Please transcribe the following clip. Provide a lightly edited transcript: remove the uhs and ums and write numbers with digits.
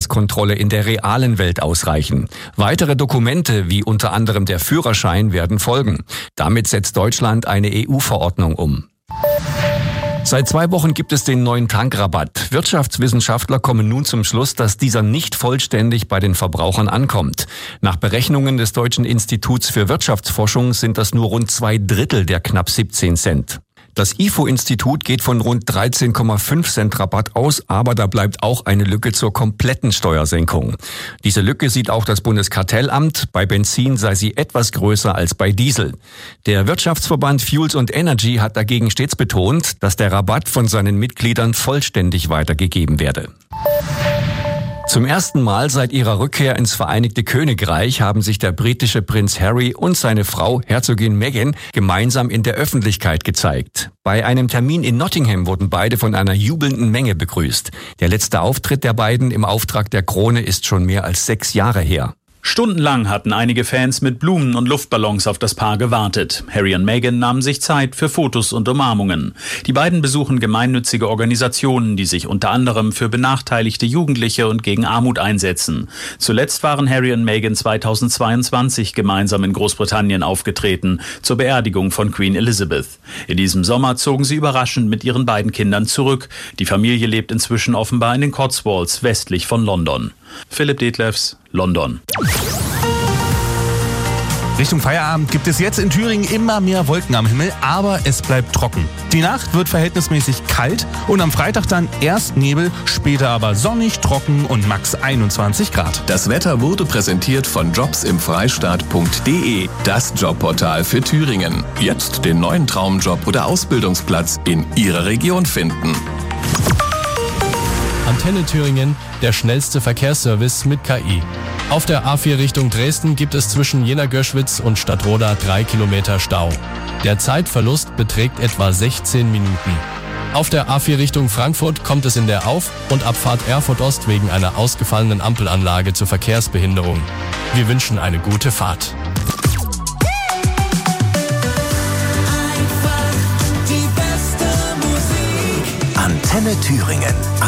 Ausweiskontrolle in der realen Welt ausreichen. Weitere Dokumente, wie unter anderem der Führerschein, werden folgen. Damit setzt Deutschland eine EU-Verordnung um. Seit 2 Wochen gibt es den neuen Tankrabatt. Wirtschaftswissenschaftler kommen nun zum Schluss, dass dieser nicht vollständig bei den Verbrauchern ankommt. Nach Berechnungen des Deutschen Instituts für Wirtschaftsforschung sind das nur rund 2/3 der knapp 17 Cent. Das IFO-Institut geht von rund 13,5 Cent Rabatt aus, aber da bleibt auch eine Lücke zur kompletten Steuersenkung. Diese Lücke sieht auch das Bundeskartellamt. Bei Benzin sei sie etwas größer als bei Diesel. Der Wirtschaftsverband Fuels & Energy hat dagegen stets betont, dass der Rabatt von seinen Mitgliedern vollständig weitergegeben werde. Zum ersten Mal seit ihrer Rückkehr ins Vereinigte Königreich haben sich der britische Prinz Harry und seine Frau Herzogin Meghan gemeinsam in der Öffentlichkeit gezeigt. Bei einem Termin in Nottingham wurden beide von einer jubelnden Menge begrüßt. Der letzte Auftritt der beiden im Auftrag der Krone ist schon mehr als 6 Jahre her. Stundenlang hatten einige Fans mit Blumen und Luftballons auf das Paar gewartet. Harry und Meghan nahmen sich Zeit für Fotos und Umarmungen. Die beiden besuchen gemeinnützige Organisationen, die sich unter anderem für benachteiligte Jugendliche und gegen Armut einsetzen. Zuletzt waren Harry und Meghan 2022 gemeinsam in Großbritannien aufgetreten, zur Beerdigung von Queen Elizabeth. In diesem Sommer zogen sie überraschend mit ihren beiden Kindern zurück. Die Familie lebt inzwischen offenbar in den Cotswolds westlich von London. Philipp Detlefs, London. Richtung Feierabend gibt es jetzt in Thüringen immer mehr Wolken am Himmel, aber es bleibt trocken. Die Nacht wird verhältnismäßig kalt und am Freitag dann erst Nebel, später aber sonnig, trocken und max 21 Grad. Das Wetter wurde präsentiert von jobsimfreistaat.de, das Jobportal für Thüringen. Jetzt den neuen Traumjob oder Ausbildungsplatz in Ihrer Region finden. Antenne Thüringen, der schnellste Verkehrsservice mit KI. Auf der A4 Richtung Dresden gibt es zwischen Jena-Göschwitz und Stadtroda 3 Kilometer Stau. Der Zeitverlust beträgt etwa 16 Minuten. Auf der A4 Richtung Frankfurt kommt es in der Auf- und Abfahrt Erfurt Ost wegen einer ausgefallenen Ampelanlage zur Verkehrsbehinderung. Wir wünschen eine gute Fahrt. Antenne Thüringen.